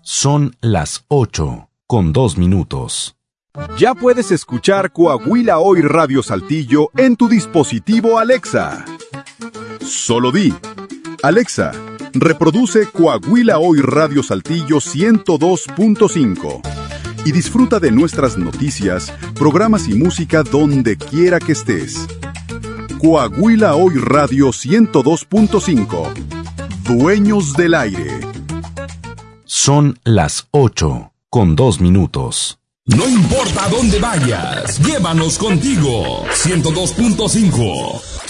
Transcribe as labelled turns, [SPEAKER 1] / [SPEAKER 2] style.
[SPEAKER 1] Son las 8:02.
[SPEAKER 2] Ya puedes escuchar Coahuila Hoy Radio Saltillo en tu dispositivo Alexa. Solo di: Alexa, reproduce Coahuila Hoy Radio Saltillo 102.5 y disfruta de nuestras noticias, programas y música donde quiera que estés. Coahuila Hoy Radio 102.5. Dueños del aire.
[SPEAKER 1] Son las 8:02.
[SPEAKER 3] No importa dónde vayas, llévanos contigo. 102.5.